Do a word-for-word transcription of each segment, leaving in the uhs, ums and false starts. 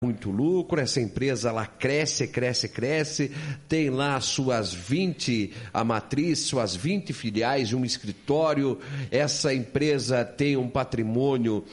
muito lucro, essa empresa ela cresce, cresce, cresce, tem lá suas vinte, a matriz, suas vinte filiais, um escritório, essa empresa tem um patrimônio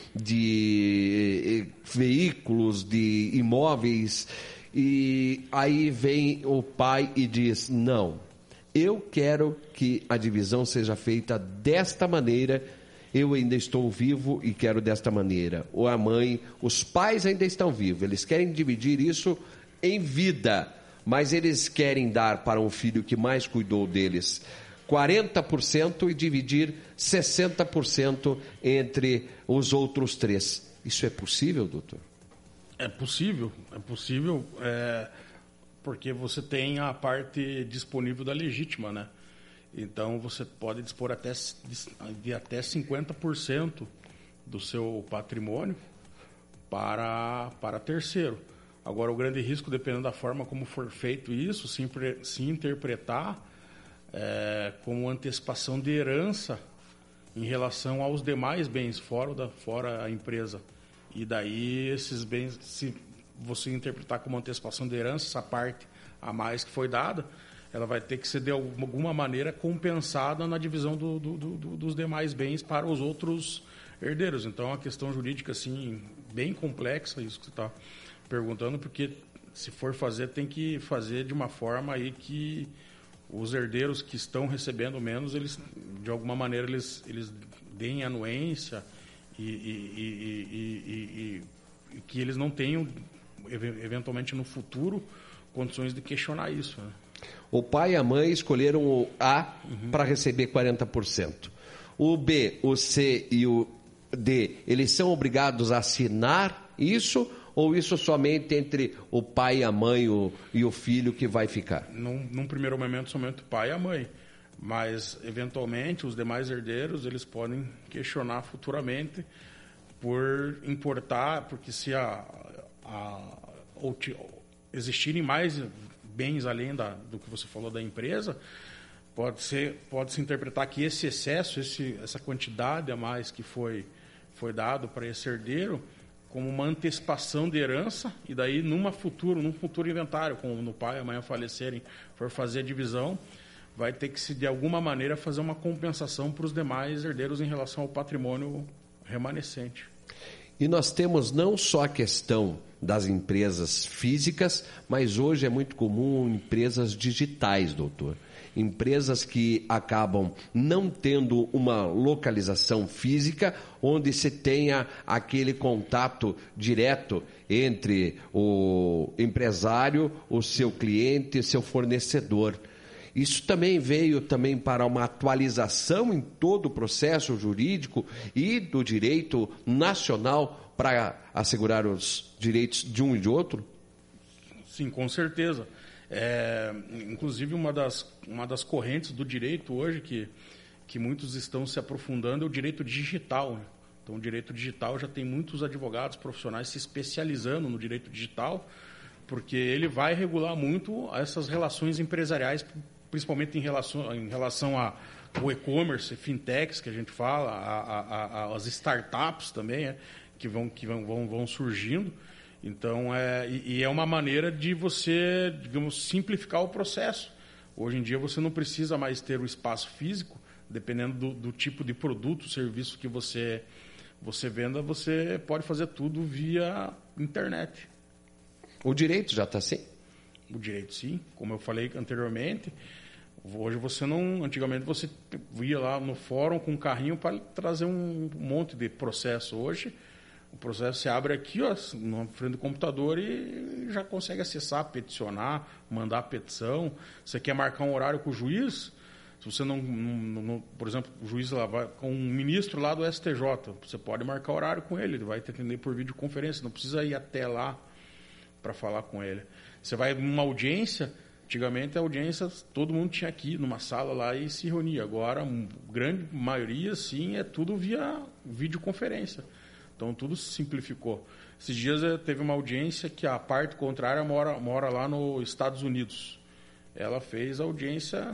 de veículos, de imóveis, e aí vem o pai e diz, não, eu quero que a divisão seja feita desta maneira, eu ainda estou vivo e quero desta maneira. Ou a mãe, os pais ainda estão vivos, eles querem dividir isso em vida, mas eles querem dar para um filho que mais cuidou deles quarenta por cento e dividir sessenta por cento entre os outros três. Isso é possível, doutor? É possível, é possível, é, porque você tem a parte disponível da legítima, né? Então, você pode dispor até, de até cinquenta por cento do seu patrimônio para, para terceiro. Agora, o grande risco, dependendo da forma como for feito isso, se, se interpretar é, como antecipação de herança em relação aos demais bens, fora, da, fora a empresa. E daí, esses bens, se você interpretar como antecipação de herança, essa parte a mais que foi dada, ela vai ter que ser de alguma maneira compensada na divisão do, do, do, dos demais bens para os outros herdeiros. Então, é uma questão jurídica assim, bem complexa, isso que você está perguntando, porque se for fazer, tem que fazer de uma forma aí que os herdeiros que estão recebendo menos, eles, de alguma maneira, eles, eles deem anuência e, e, e, e, e, e que eles não tenham, eventualmente no futuro, condições de questionar isso, né? O pai e a mãe escolheram o A uhum. para receber quarenta por cento. O B, o C e o D, eles são obrigados a assinar isso ou isso somente entre o pai, a mãe o, e o filho que vai ficar? Num, num primeiro momento, somente o pai e a mãe. Mas, eventualmente, os demais herdeiros, eles podem questionar futuramente por importar, porque se a, a, ou, existirem mais bens além da, do que você falou da empresa, pode ser, pode se interpretar que esse excesso, esse, essa quantidade a mais que foi, foi dado para esse herdeiro, como uma antecipação de herança, e daí numa futuro, num futuro inventário, como no pai e a mãe falecerem, for fazer a divisão, vai ter que se de alguma maneira fazer uma compensação para os demais herdeiros em relação ao patrimônio remanescente. E nós temos não só a questão das empresas físicas, mas hoje é muito comum empresas digitais, doutor. Empresas que acabam não tendo uma localização física, onde se tenha aquele contato direto entre o empresário, o seu cliente e seu fornecedor. Isso também veio também para uma atualização em todo o processo jurídico e do direito nacional para assegurar os direitos de um e de outro? Sim, com certeza. É, inclusive, uma das, uma das correntes do direito hoje que, que muitos estão se aprofundando é o direito digital, né? Então, o direito digital já tem muitos advogados profissionais se especializando no direito digital, porque ele vai regular muito essas relações empresariais, principalmente em relação, em relação ao e-commerce, fintechs que a gente fala, a, a, a, as startups também, é, que, vão, que vão, vão, vão surgindo. Então, é, e, e é uma maneira de você, digamos, simplificar o processo. Hoje em dia você não precisa mais ter o espaço físico, dependendo do, do tipo de produto, serviço que você, você venda, você pode fazer tudo via internet. O direito já está assim? O direito, sim. Como eu falei anteriormente, hoje você não... Antigamente você ia lá no fórum com um carrinho para trazer um monte de processo. Hoje, o processo se abre aqui, ó, na frente do computador e já consegue acessar, peticionar, mandar petição. Você quer marcar um horário com o juiz? Se você não... não, não por exemplo, o juiz lá vai com um ministro lá do S T J, você pode marcar horário com ele, ele vai te atender por videoconferência, não precisa ir até lá para falar com ele. Você vai numa audiência, antigamente a audiência todo mundo tinha aqui numa sala lá e se reunia. Agora, a grande maioria, sim, é tudo via videoconferência. Então, tudo se simplificou. Esses dias teve uma audiência que a parte contrária mora, mora lá nos Estados Unidos. Ela fez a audiência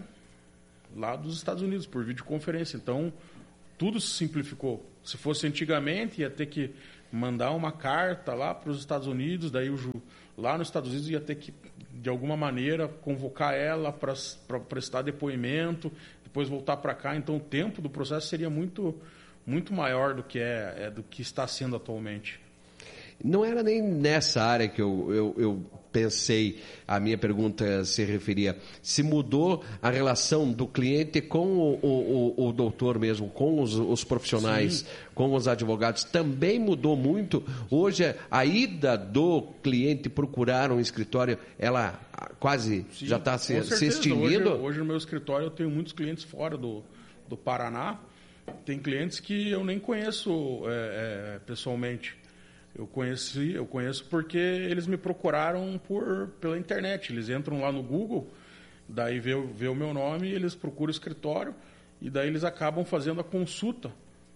lá dos Estados Unidos, por videoconferência. Então, tudo se simplificou. Se fosse antigamente, ia ter que mandar uma carta lá para os Estados Unidos, daí o ju, lá nos Estados Unidos ia ter que, de alguma maneira, convocar ela para prestar depoimento, depois voltar para cá. Então, o tempo do processo seria muito, muito maior do que, é, é, do que está sendo atualmente. Não era nem nessa área que eu, eu, eu pensei, a minha pergunta se referia, se mudou a relação do cliente com o, o, o, o doutor mesmo, com os, os profissionais, Sim. com os advogados, também mudou muito. Hoje, a ida do cliente procurar um escritório, ela quase Sim, já está se, se extinguindo? Hoje, hoje no meu escritório eu tenho muitos clientes fora do, do Paraná, tem clientes que eu nem conheço é, é, pessoalmente. Eu conheci, eu conheço porque eles me procuraram por, pela internet. Eles entram lá no Google, daí vê, vê o meu nome, eles procuram o escritório e daí eles acabam fazendo a consulta.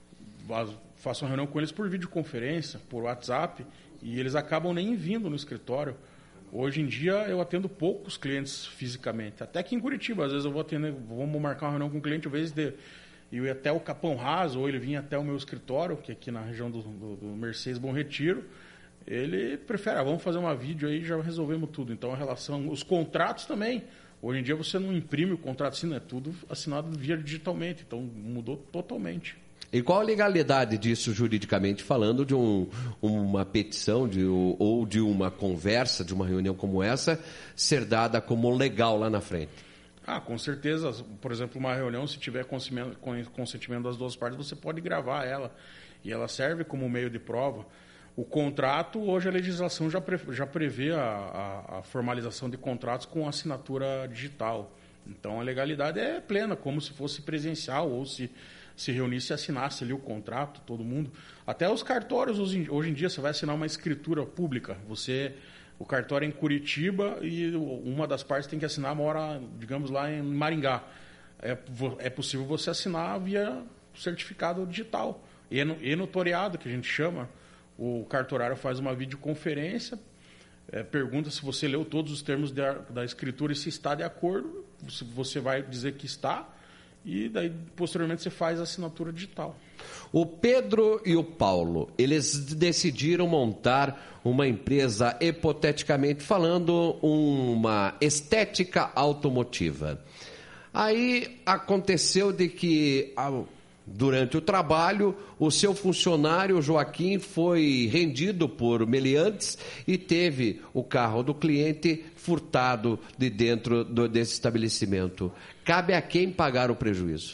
Faço uma reunião com eles por videoconferência, por WhatsApp, e eles acabam nem vindo no escritório. Hoje em dia eu atendo poucos clientes fisicamente. Até que em Curitiba, às vezes eu vou atender, vamos marcar uma reunião com um cliente, às vezes de... e eu ia até o Capão Raso, ou ele vinha até o meu escritório, que é aqui na região do, do, do Mercedes Bom Retiro, ele prefere, ah, vamos fazer uma vídeo aí e já resolvemos tudo. Então, a relação, os contratos também, hoje em dia você não imprime o contrato assim, é tudo assinado via digitalmente, então mudou totalmente. E qual a legalidade disso juridicamente falando, de um, uma petição de, ou de uma conversa, de uma reunião como essa, ser dada como legal lá na frente? Ah, com certeza. Por exemplo, uma reunião, se tiver consentimento das duas partes, você pode gravar ela. E ela serve como meio de prova. O contrato, hoje a legislação já, pre, já prevê a, a, a formalização de contratos com assinatura digital. Então, a legalidade é plena, como se fosse presencial, ou se se reunisse e assinasse ali o contrato, todo mundo. Até os cartórios, hoje, hoje em dia, você vai assinar uma escritura pública. Você... O cartório é em Curitiba e uma das partes tem que assinar, mora, digamos, lá em Maringá. É, é possível você assinar via certificado digital. E notoriado, que a gente chama. O cartorário faz uma videoconferência, é, pergunta se você leu todos os termos de, da escritura e se está de acordo. Você vai dizer que está e daí, posteriormente, você faz a assinatura digital. O Pedro e o Paulo, eles decidiram montar uma empresa, hipoteticamente falando, uma estética automotiva. Aí aconteceu de que, durante o trabalho, o seu funcionário Joaquim foi rendido por meliantes e teve o carro do cliente furtado de dentro do, desse estabelecimento. Cabe a quem pagar o prejuízo?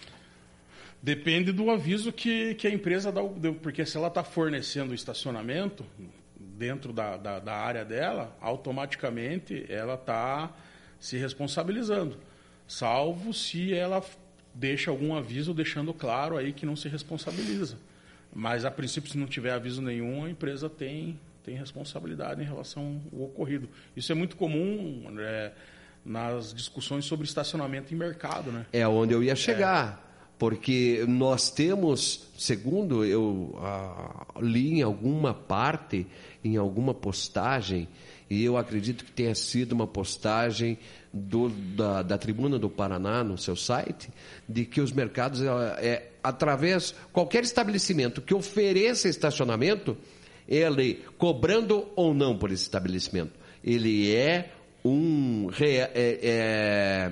Depende do aviso que, que a empresa dá, porque se ela está fornecendo estacionamento dentro da, da, da área dela, automaticamente ela está se responsabilizando, salvo se ela deixa algum aviso deixando claro aí que não se responsabiliza. Mas, a princípio, se não tiver aviso nenhum, a empresa tem, tem responsabilidade em relação ao ocorrido. Isso é muito comum é, nas discussões sobre estacionamento em mercado, né? É onde eu ia chegar. É. Porque nós temos, segundo eu ah, li em alguma parte, em alguma postagem, e eu acredito que tenha sido uma postagem do, da, da Tribuna do Paraná no seu site, de que os mercados, é, é, através, qualquer estabelecimento que ofereça estacionamento, ele, cobrando ou não por esse estabelecimento, ele é um é, é,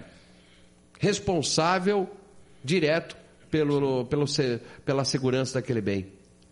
responsável direto pelo, pelo, pela segurança daquele bem.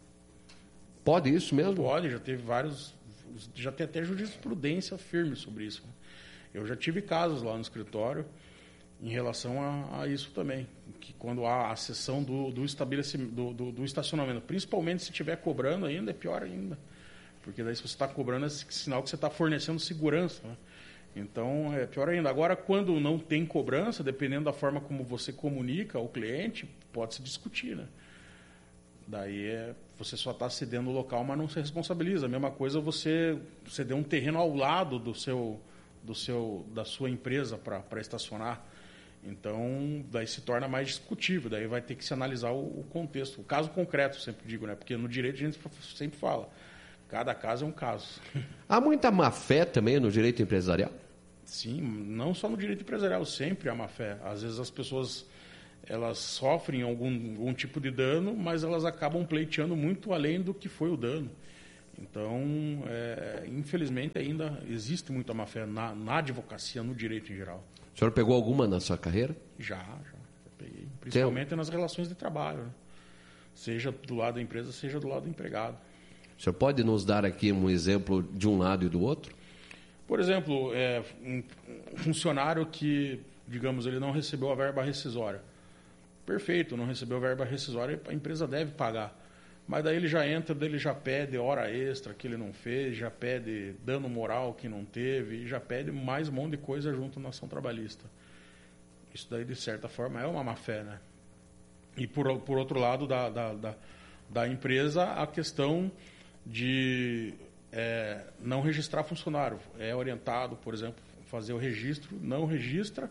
Pode isso mesmo? Pode, já teve vários, já tem até jurisprudência firme sobre isso. Eu já tive casos lá no escritório em relação a, a isso também, que quando há a cessão do, do, estabelecimento, do, do, do estacionamento, principalmente se estiver cobrando ainda, é pior ainda, porque daí se você está cobrando é sinal que você está fornecendo segurança, né? Então, é pior ainda. Agora, quando não tem cobrança, dependendo da forma como você comunica ao cliente, pode se discutir, né? Daí é, você só está cedendo o local, mas não se responsabiliza. A mesma coisa você ceder um terreno ao lado do seu, do seu, da sua empresa para estacionar. Então, daí se torna mais discutível. Daí vai ter que se analisar o, o contexto. O caso concreto, sempre digo, né? Porque no direito a gente sempre fala. Cada caso é um caso. Há muita má-fé também no direito empresarial? Sim, não só no direito empresarial, sempre há má-fé. Às vezes as pessoas elas sofrem algum, algum tipo de dano, mas elas acabam pleiteando muito além do que foi o dano. Então, é, infelizmente, ainda existe muita má-fé na, na advocacia, no direito em geral. O senhor pegou alguma na sua carreira? Já, já. já peguei. Principalmente Tem... nas relações de trabalho, né? Seja do lado da empresa, seja do lado do empregado. O senhor pode nos dar aqui um exemplo de um lado e do outro? Por exemplo, é, um funcionário que, digamos, ele não recebeu a verba rescisória. Perfeito, não recebeu a verba rescisória, a empresa deve pagar. Mas daí ele já entra, daí ele já pede hora extra que ele não fez, já pede dano moral que não teve, e já pede mais um monte de coisa junto na ação trabalhista. Isso daí, de certa forma, é uma má-fé, né? E, por, por outro lado, da, da, da, da empresa, a questão de é, não registrar funcionário. É orientado, por exemplo, fazer o registro, não registra,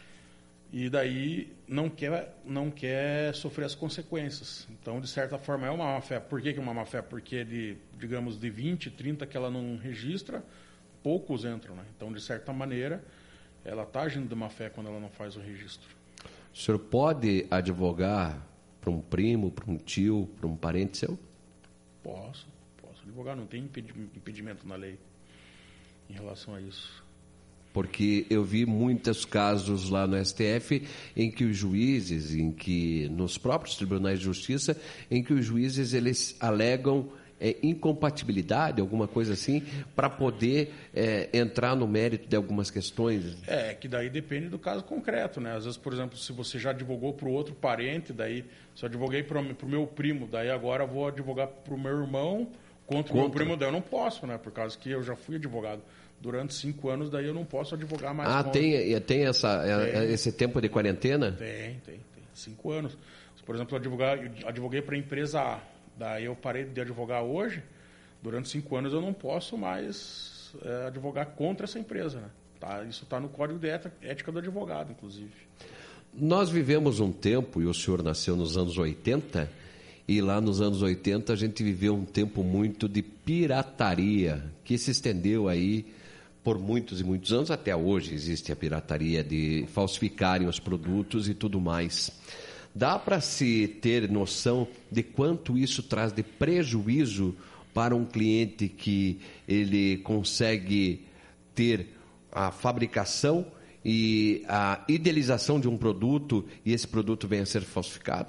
e daí não quer, não quer sofrer as consequências. Então, de certa forma, é uma má-fé. Por que, que é uma má-fé? Porque, de, digamos, de vinte, trinta que ela não registra, poucos entram, né? Então, de certa maneira, ela está agindo de má-fé quando ela não faz o registro. O senhor pode advogar para um primo, para um tio, para um parente seu? Posso, posso advogar. Não tem impedimento na lei em relação a isso. Porque eu vi muitos casos lá no S T F em que os juízes, em que nos próprios tribunais de justiça, em que os juízes eles alegam é, incompatibilidade, alguma coisa assim, para poder é, entrar no mérito de algumas questões. É, que daí depende do caso concreto, né? Às vezes, por exemplo, se você já advogou para o outro parente, daí se eu advoguei para o meu primo, daí agora eu vou advogar para o meu irmão contra o meu primo, daí eu não posso, né? Por causa que eu já fui advogado. Durante cinco anos, daí eu não posso advogar mais. Ah, tem, tem, essa, tem esse tempo de quarentena? Tem, tem, tem. Cinco anos. Por exemplo, eu advoguei, advoguei para a empresa A, daí eu parei de advogar hoje, durante cinco anos eu não posso mais é, advogar contra essa empresa. Né? Tá? Isso está no Código de Ética do Advogado, inclusive. Nós vivemos um tempo, e o senhor nasceu nos anos oitenta, e lá nos anos oitenta a gente viveu um tempo muito de pirataria, que se estendeu aí por muitos e muitos anos, até hoje existe a pirataria de falsificarem os produtos e tudo mais. Dá para se ter noção de quanto isso traz de prejuízo para um cliente que ele consegue ter a fabricação e a idealização de um produto e esse produto venha a ser falsificado?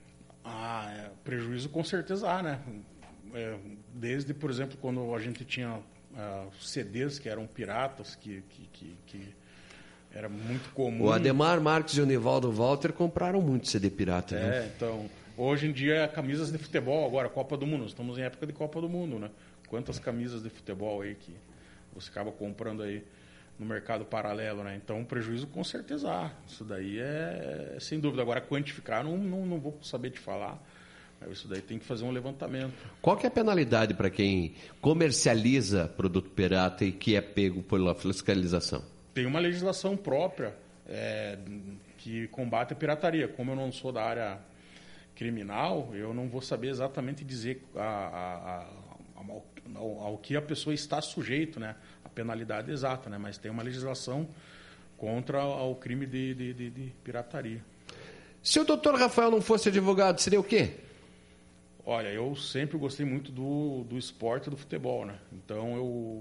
Ah, é, prejuízo com certeza há, né? É, desde, por exemplo, quando a gente tinha Uh, C Ds que eram piratas, que, que, que, que era muito comum. O Ademar Marques e o Nivaldo Walter compraram muito C D pirata. É, né? Então, hoje em dia é camisas de futebol, agora Copa do Mundo, estamos em época de Copa do Mundo, né? Quantas camisas de futebol aí que você acaba comprando aí no mercado paralelo, né? Então, prejuízo com certeza há. Isso daí é, é sem dúvida. Agora, quantificar, não, não, não vou saber te falar. Isso daí tem que fazer um levantamento. Qual que é a penalidade para quem comercializa produto pirata e que é pego pela fiscalização? Tem uma legislação própria é, que combate a pirataria. Como eu não sou da área criminal, eu não vou saber exatamente dizer a, a, a, ao, ao que a pessoa está sujeito, né? A penalidade exata, né? Mas tem uma legislação contra o crime de, de, de, de pirataria. Se o doutor Rafael não fosse advogado, seria o quê? Olha, eu sempre gostei muito do, do esporte e do futebol, né? Então, eu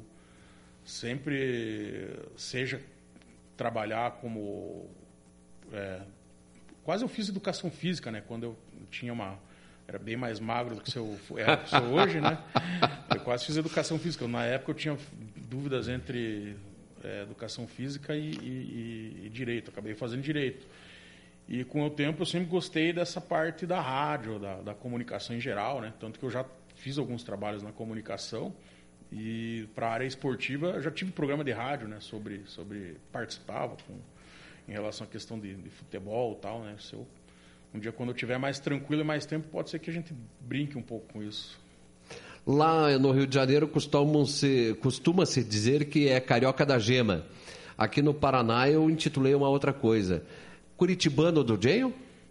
sempre, seja trabalhar como... É, quase eu fiz educação física, né? Quando eu tinha uma... Era bem mais magro do que eu é, sou hoje, né? Eu quase fiz educação física. Na época, eu tinha dúvidas entre é, educação física e, e, e direito. Acabei fazendo direito. E com o tempo eu sempre gostei dessa parte da rádio, da, da comunicação em geral, né? Tanto que eu já fiz alguns trabalhos na comunicação e para a área esportiva eu já tive programa de rádio, né? Sobre, sobre participava com, em relação à questão de, de futebol e tal, né? Se eu, um dia quando eu tiver mais tranquilo e mais tempo, pode ser que a gente brinque um pouco com isso. Lá no Rio de Janeiro costuma-se costuma-se dizer que é carioca da gema. Aqui no Paraná eu intitulei uma outra coisa. Curitibano do Jail?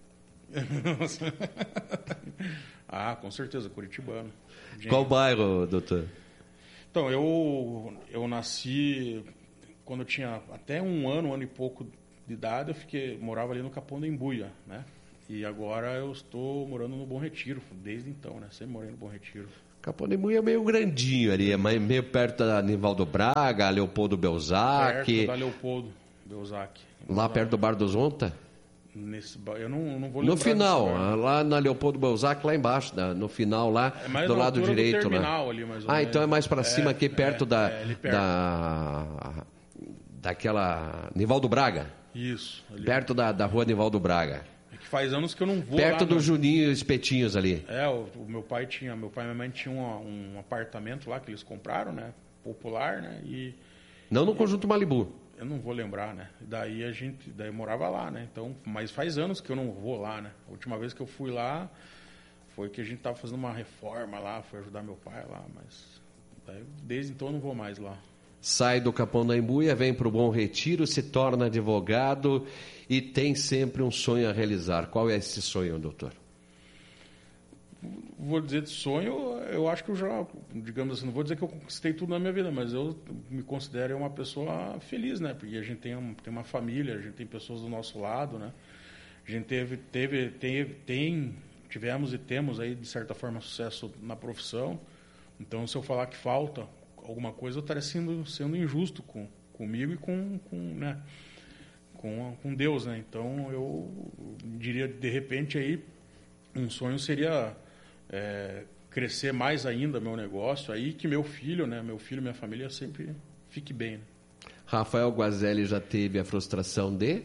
Ah, com certeza, curitibano. Jail. Qual bairro, doutor? Então, eu, eu nasci quando eu tinha até um ano, um ano e pouco de idade, eu fiquei, morava ali no Capão da Embuia, né? E agora eu estou morando no Bom Retiro, desde então, né? Sempre morei no Bom Retiro. Capão da Imbuí é meio grandinho ali, é meio perto da Nivaldo Braga, Leopoldo Belzac. Perto da Leopoldo Belzac. Lá perto do Bar dos Onta? Nesse, eu não, não vou lembrar. No final, lá na Leopoldo Belzac, lá embaixo, no final lá, é do lado direito. Do terminal, lá. Ali, mais ou ah, menos. então é mais para cima é, aqui, perto é, da, é, perto. da... daquela... Nivaldo Braga. Isso. Ali. Perto da, da rua Nivaldo Braga. É que faz anos que eu não vou Perto lá, do no... Juninho Espetinhos ali. É, o, o meu pai tinha, meu pai e minha mãe tinham um, um apartamento lá que eles compraram, né? Popular, né? E... Não no Conjunto Malibu. Eu não vou lembrar, né? Daí a gente, daí eu morava lá, né? Então, mas faz anos que eu não vou lá, né? A última vez que eu fui lá foi que a gente tava fazendo uma reforma lá, foi ajudar meu pai lá, mas daí, desde então eu não vou mais lá. Sai do Capão da Imbuí, vem para o Bom Retiro, se torna advogado e tem sempre um sonho a realizar. Qual é esse sonho, doutor? Vou dizer de sonho, eu acho que eu já, digamos assim, não vou dizer que eu conquistei tudo na minha vida, mas eu me considero uma pessoa feliz, né? Porque a gente tem, um, tem uma família, a gente tem pessoas do nosso lado, né? A gente teve, teve, teve, tem, tivemos e temos aí, de certa forma, sucesso na profissão. Então, se eu falar que falta alguma coisa, eu estaria sendo, sendo injusto com, comigo e com, com, né? com, com Deus, né? Então, eu diria, de repente, aí, um sonho seria... É, crescer mais ainda meu negócio, aí que meu filho, né, meu filho e minha família sempre fique bem. Né? Rafael Guazelli já teve a frustração de?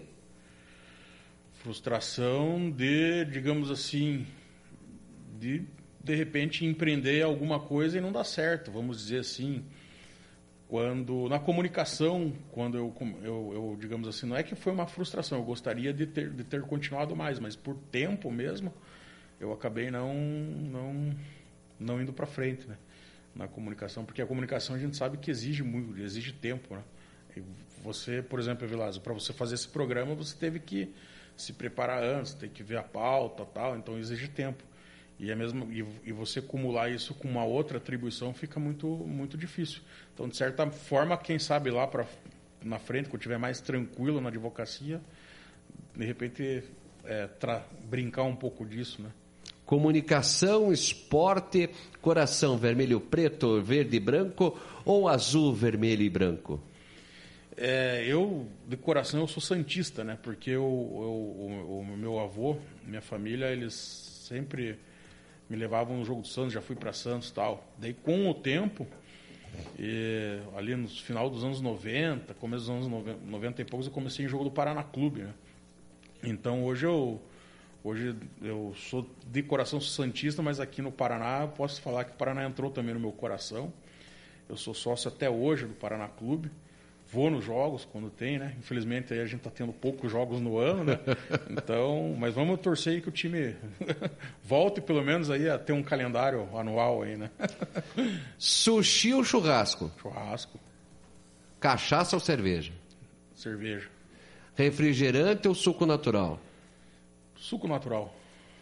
Frustração de, digamos assim, de de repente empreender alguma coisa e não dar certo, vamos dizer assim. Quando, na comunicação, quando eu, eu, eu, digamos assim, não é que foi uma frustração, eu gostaria de ter, de ter continuado mais, mas por tempo mesmo, eu acabei não, não, não indo para frente, né, na comunicação, porque a comunicação a gente sabe que exige muito, exige tempo, né? E você, por exemplo, Evilásio, para você fazer esse programa, você teve que se preparar antes, tem que ver a pauta, tal, então exige tempo. E, é mesmo, e, e você acumular isso com uma outra atribuição fica muito, muito difícil. Então, de certa forma, quem sabe lá pra, na frente, quando estiver mais tranquilo na advocacia, de repente é, tra, brincar um pouco disso, né? Comunicação, esporte, coração vermelho, preto, verde e branco ou azul, vermelho e branco? É, eu, de coração, eu sou santista, né? Porque eu, eu, o, o meu avô, minha família, eles sempre me levavam no jogo do Santos, já fui para Santos e tal. Daí, com o tempo, e, ali no final dos anos noventa, começo dos anos noventa e poucos, eu comecei em jogo do Paraná Clube, né? Então, hoje eu... Hoje eu sou de coração santista, mas aqui no Paraná eu posso falar que o Paraná entrou também no meu coração. Eu sou sócio até hoje do Paraná Clube. Vou nos jogos quando tem, né? Infelizmente aí a gente está tendo poucos jogos no ano, né? Então, mas vamos torcer aí que o time volte pelo menos aí a ter um calendário anual aí, né? Sushi ou churrasco? Churrasco. Cachaça ou cerveja? Cerveja. Refrigerante ou suco natural? Suco natural.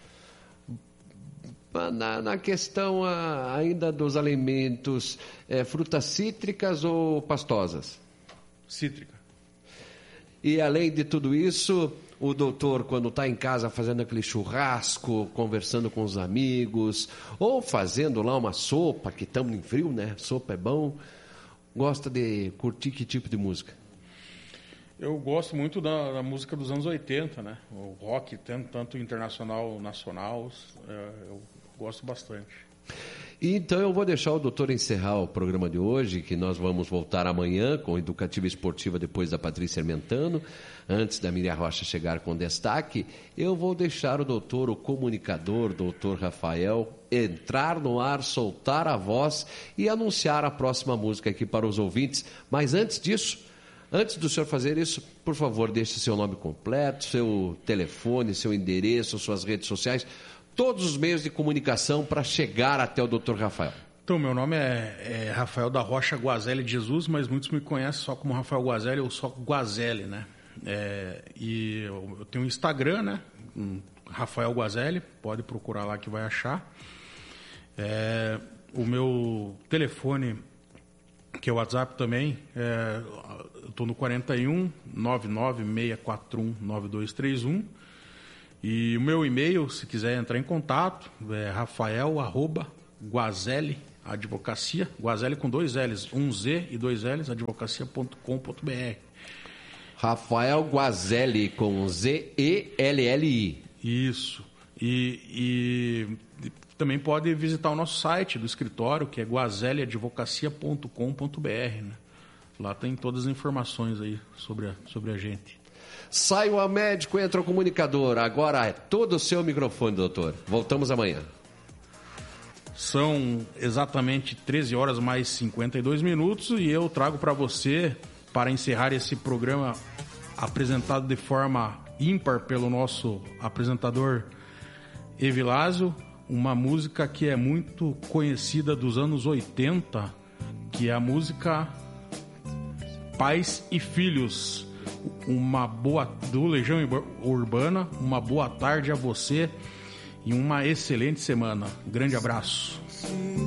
Na, na questão a, ainda dos alimentos, é, frutas cítricas ou pastosas? Cítrica. E além de tudo isso, o doutor, quando está em casa fazendo aquele churrasco, conversando com os amigos, ou fazendo lá uma sopa, que estamos em frio, né? Sopa é bom. Gosta de curtir que tipo de música? Eu gosto muito da, da música dos anos oitenta, né? O rock, tanto, tanto internacional, nacional, é, eu gosto bastante. Então eu vou deixar o doutor encerrar o programa de hoje, que nós vamos voltar amanhã com Educativa Esportiva depois da Patrícia Armentano. Antes da Miriam Rocha chegar com destaque, eu vou deixar o doutor, o comunicador, doutor Rafael, entrar no ar, soltar a voz e anunciar a próxima música aqui para os ouvintes. Mas antes disso, antes do senhor fazer isso, por favor, deixe seu nome completo, seu telefone, seu endereço, suas redes sociais, todos os meios de comunicação para chegar até o doutor Rafael. Então, meu nome é, é Rafael da Rocha Guazelli de Jesus, mas muitos me conhecem só como Rafael Guazelli ou só Guazelli, né? É, e eu, eu tenho um Instagram, né? Um, Rafael Guazelli, pode procurar lá que vai achar. É, o meu telefone, que é o WhatsApp também, é, eu estou no quarenta e um, nove nove seis quatro um, nove dois três um. E o meu e-mail, se quiser entrar em contato, é rafael arroba guazelli advocacia, Guazelli com dois L's, um Z e dois L's, advocacia ponto com ponto b r. Rafael Guazelli com Z E L L I. Isso. E, e também pode visitar o nosso site do escritório, que é guazelli advocacia ponto com ponto b r. Né? Lá tem todas as informações aí sobre a, sobre a gente. Sai o médico, entra o comunicador. Agora é todo o seu microfone, doutor. Voltamos amanhã. São exatamente treze horas mais cinquenta e dois minutos e eu trago para você, para encerrar esse programa apresentado de forma ímpar pelo nosso apresentador Evilásio, uma música que é muito conhecida dos anos oitenta, que é a música Pais e Filhos. Uma boa do Legião Urbana, uma boa tarde a você e uma excelente semana. Um grande abraço.